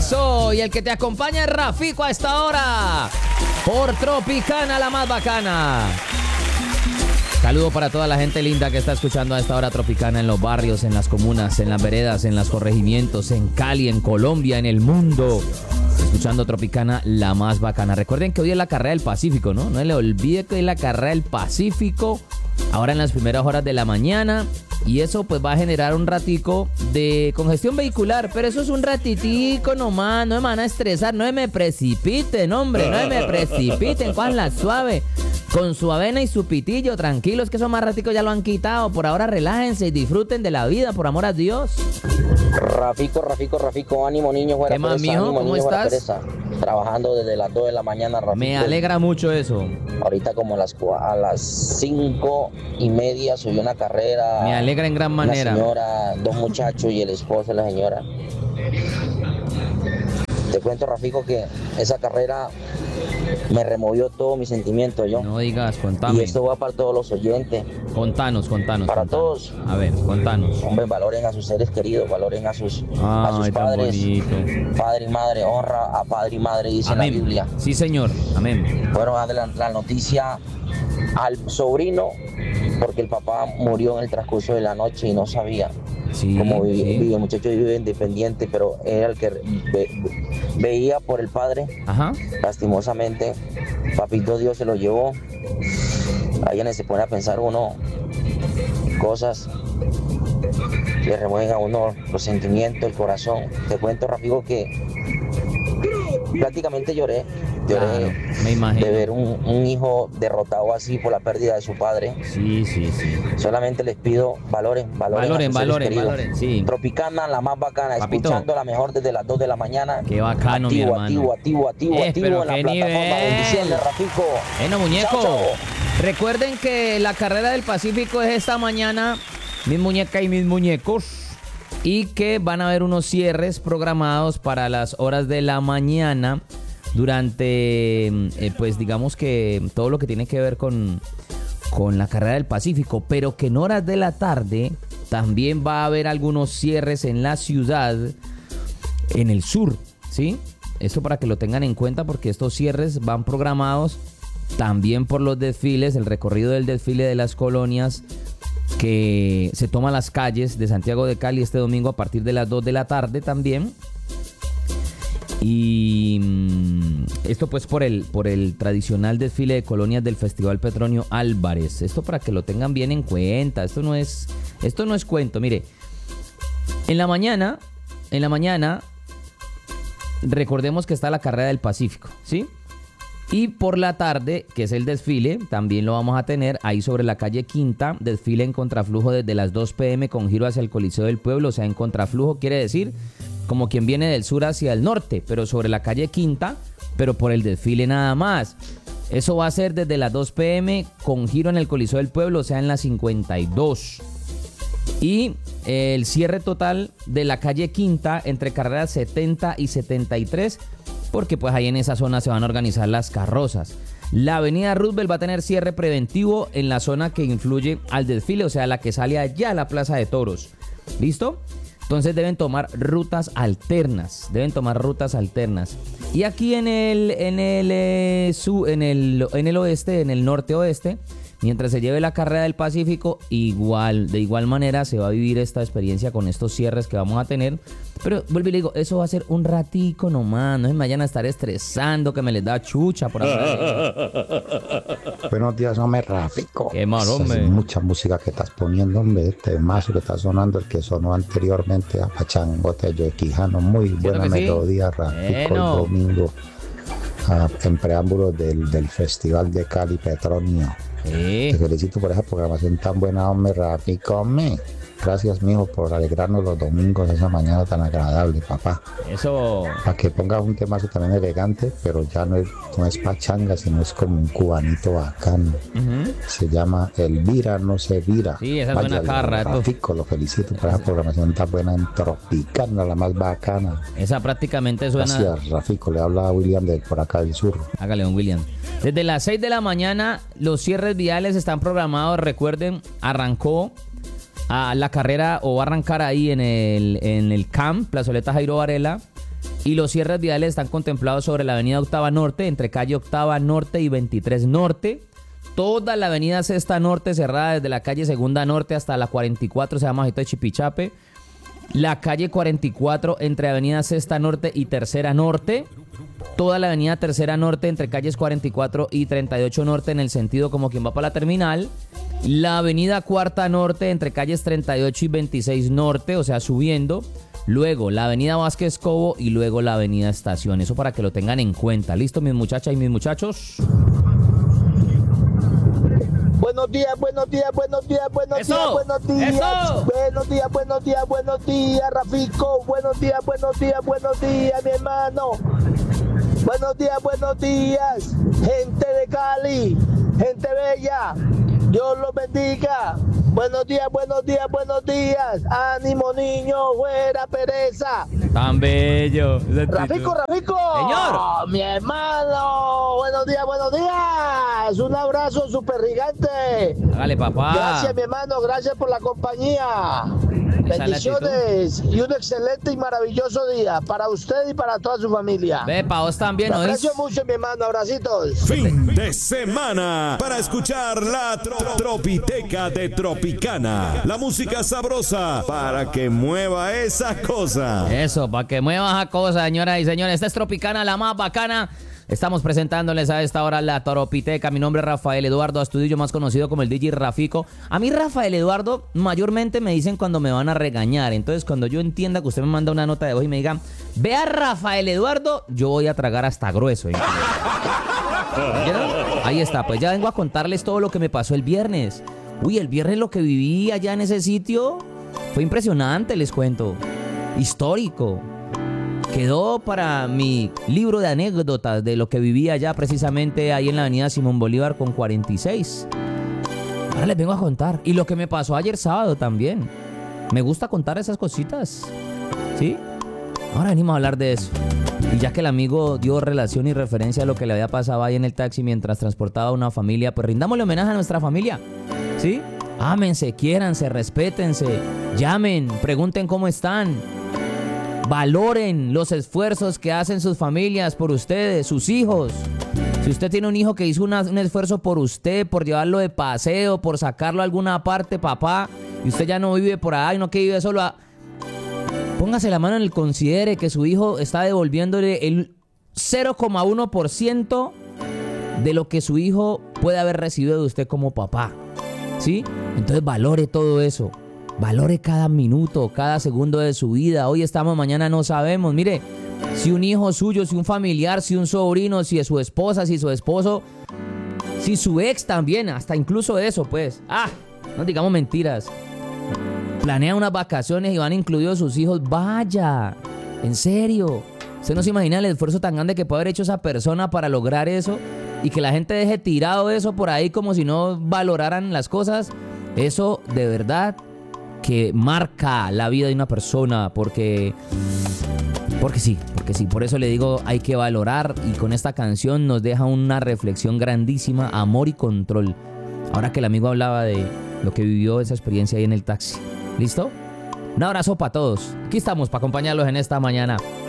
Eso, y el que te acompaña es Rafico a esta hora por Tropicana, la más bacana. Saludo para toda la gente linda que está escuchando a esta hora Tropicana en los barrios, en las comunas, en las veredas, en los corregimientos, en Cali, en Colombia, en el mundo. Escuchando Tropicana, la más bacana. Recuerden que hoy es la carrera del Pacífico, ¿no? No le olvide que hoy es la carrera del Pacífico, ahora en las primeras horas de la mañana. Y eso pues va a generar un ratico de congestión vehicular, pero eso es un ratitico nomás, no me van a estresar, no me precipiten, hombre, no me precipiten, la suave, con su avena y su pitillo, tranquilos que esos más raticos ya lo han quitado, por ahora relájense y disfruten de la vida, por amor a Dios. Rafico, ánimo niño, fuera ¿Qué más, pereza, mijo? ¿Cómo estás? Trabajando desde las 2 de la mañana, Rafico. Me alegra mucho eso. Ahorita como a las 5:30 subí una carrera. Me alegra en gran manera. Una señora, 2 muchachos y el esposo de la señora. Te cuento, Rafico, que esa carrera me removió todo mi sentimiento, yo. No digas, contame. Y esto va para todos los oyentes. Contanos. Para todos. A ver, contanos. Hombre, valoren a sus seres queridos, valoren a sus padres. Padre y madre, honra a padre y madre, dice Amén. la Biblia. Sí, señor. Amén. Fueron a dar la noticia al sobrino porque el papá murió en el transcurso de la noche y no sabía cómo vivía. El muchacho vive independiente, pero era el que veía por el padre. Ajá. Lastimosamente, papito Dios se lo llevó. Ahí se pone a pensar uno cosas, le remueven a uno los sentimientos, el corazón. Te cuento, Rafico, que prácticamente lloré Claro, me imagino. de ver un hijo derrotado así por la pérdida de su padre. Sí. Solamente les pido valoren, sí. Tropicana, la más bacana, Papito, escuchando la mejor desde las 2 de la mañana. Qué bacano, mi hermano. Activo en pero la qué plataforma. nivel. Bendiciones, Rafico. Bueno, muñeco. Chao. Recuerden que la carrera del Pacífico es esta mañana, mis muñecas y mis muñecos, y que van a haber unos cierres programados para las horas de la mañana durante, pues digamos que todo lo que tiene que ver con la carrera del Pacífico, pero que en horas de la tarde también va a haber algunos cierres en la ciudad, en el sur, ¿sí? Esto para que lo tengan en cuenta porque estos cierres van programados también por los desfiles, el recorrido del desfile de las colonias que se toma las calles de Santiago de Cali este domingo a partir de las 2 de la tarde también. Y esto pues por el tradicional desfile de colonias del Festival Petronio Álvarez. Esto para que lo tengan bien en cuenta. Esto no es cuento. Mire, en la mañana recordemos que está la carrera del Pacífico, ¿sí? Y por la tarde, que es el desfile, también lo vamos a tener ahí sobre la calle Quinta, desfile en contraflujo desde las 2 p.m. con giro hacia el Coliseo del Pueblo. O sea, en contraflujo quiere decir como quien viene del sur hacia el norte, pero sobre la calle Quinta, pero por el desfile nada más. Eso va a ser desde las 2 p.m. con giro en el Coliseo del Pueblo, o sea, en la 52. Y el cierre total de la calle Quinta entre carreras 70 y 73, porque pues ahí en esa zona se van a organizar las carrozas. La avenida Roosevelt va a tener cierre preventivo en la zona que influye al desfile, o sea, la que sale allá a la Plaza de Toros. ¿Listo? Entonces deben tomar rutas alternas. Y aquí en el oeste, en el norte-oeste, mientras se lleve la carrera del Pacífico, de igual manera se va a vivir esta experiencia con estos cierres que vamos a tener. Pero vuelvo y le digo, eso va a ser un ratico nomás, no se me vayan a estar estresando que me les da chucha por ahora. Buenos días, hombre, Rafico. Qué mal, hombre. Mucha música que estás poniendo, hombre. Este mazo que está sonando, el que sonó anteriormente a Pachangote de Quijano. Muy buena melodía, sí? Rafico, el domingo. En preámbulo del Festival de Cali Petronio. Te felicito por esa programación tan buena, hombre, Rafico, hombre. Gracias, mijo, por alegrarnos los domingos, esa mañana tan agradable, papá. Eso. Para que pongas un temazo también elegante, pero ya no es pachanga, sino es como un cubanito bacano. Se llama Elvira no se vira. Sí, esa es buena carra. Rafico, lo felicito por esa programación tan buena en Tropicana, la más bacana. Esa prácticamente suena. Gracias, Rafico, le habla a William de por acá del sur. Hágale, don William. Desde las 6 de la mañana, los cierres viales están programados. Recuerden, arrancó a la carrera o va a arrancar ahí en el CAM, Plazoleta Jairo Varela, Y los cierres viales están contemplados sobre la avenida Octava Norte, entre calle Octava Norte y 23 Norte. Toda la avenida Sexta Norte cerrada desde la calle Segunda Norte hasta la 44, se llama Majito de Chipichape. La calle 44 entre avenida Sexta Norte y Tercera Norte. Toda la avenida Tercera Norte entre calles 44 y 38 Norte en el sentido como quien va para la terminal. La avenida Cuarta Norte entre calles 38 y 26 Norte, o sea, subiendo. Luego la avenida Vázquez Cobo y luego la avenida Estación. Eso para que lo tengan en cuenta. ¿Listo, mis muchachas y mis muchachos? Buenos días, buenos días, buenos días, buenos ¡Eso! días, buenos días. ¡Eso! Buenos días, buenos días, buenos días, Rafico. Buenos días, mi hermano. Buenos días, gente de Cali, gente bella. Dios los bendiga. Buenos días, buenos días, buenos días. Ánimo, niño, fuera pereza. Tan bello. Rafico. Señor. Mi hermano. Buenos días. Un abrazo súper gigante. Hágale, papá. Gracias, mi hermano. Gracias por la compañía. Bendiciones y un excelente y maravilloso día para usted y para toda su familia. Ve, pa' vos también, Lo ¿no? aprecio mucho, mi hermano. Abracitos. Fin de semana para escuchar la Tropiteca de Tropicana. La música sabrosa para que mueva esa cosa. Eso, para que mueva esa cosa, señoras y señores. Esta es Tropicana, la más bacana. Estamos presentándoles a esta hora la Tropiteca. Mi nombre es Rafael Eduardo Astudillo, más conocido como el DJ Rafico. A mí Rafael Eduardo mayormente me dicen cuando me van a regañar. Entonces cuando yo entienda que usted me manda una nota de voz y me diga, vea Rafael Eduardo, yo voy a tragar hasta grueso. Ahí está, pues ya vengo a contarles todo lo que me pasó el viernes. Uy, el viernes lo que viví allá en ese sitio fue impresionante, les cuento. Histórico. Quedó para mi libro de anécdotas de lo que viví allá precisamente ahí en la avenida Simón Bolívar con 46. Ahora les vengo a contar. Y lo que me pasó ayer sábado también. Me gusta contar esas cositas. ¿Sí? Ahora venimos a hablar de eso. Y ya que el amigo dio relación y referencia a lo que le había pasado ahí en el taxi mientras transportaba a una familia, pues rindámosle homenaje a nuestra familia. ¿Sí? Ámense, quiéranse, respétense, llamen, pregunten cómo están. Valoren los esfuerzos que hacen sus familias por ustedes, sus hijos. Si usted tiene un hijo que hizo un esfuerzo por usted, por llevarlo de paseo, por sacarlo a alguna parte, papá, y usted ya no vive por ahí, no que vive solo, póngase la mano en el considere que su hijo está devolviéndole el 0,1% de lo que su hijo puede haber recibido de usted como papá. ¿Sí? Entonces valore todo eso. Valore cada minuto, cada segundo de su vida. Hoy estamos, mañana no sabemos. Mire, si un hijo suyo, si un familiar, si un sobrino, si es su esposa, si su esposo, si su ex también, hasta incluso eso, pues. No digamos mentiras. Planea unas vacaciones y van incluidos sus hijos. Vaya, en serio. Usted no se imagina el esfuerzo tan grande que puede haber hecho esa persona para lograr eso y que la gente deje tirado eso por ahí como si no valoraran las cosas. Eso de verdad que marca la vida de una persona porque sí. Por eso le digo, hay que valorar, y con esta canción nos deja una reflexión grandísima, amor y control. Ahora que el amigo hablaba de lo que vivió esa experiencia ahí en el taxi. ¿Listo? Un abrazo para todos. Aquí estamos para acompañarlos en esta mañana.